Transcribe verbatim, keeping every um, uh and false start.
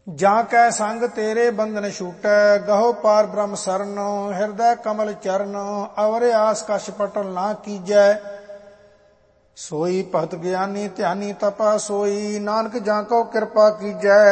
ਜਾਂ ਕੈ ਸੰਗ ਤੇਰੇ ਬੰਧਨ ਛੂਟੈ, ਗਹੋ ਪਾਰ ਬ੍ਰਹਮ ਸਰਨ, ਹਿਰਦੈ ਕਮਲ ਚਰਨ, ਅਵਰ ਆਸ ਕਛ ਪਟਲ ਨਾ ਕੀਜੈ। ਸੋਈ ਭਗਤ ਗਿਆਨੀ ਧਿਆਨੀ ਤਪਾ ਸੋਈ, ਨਾਨਕ ਜਾਂ ਕੋ ਕਿਰਪਾ ਕੀਜੈ।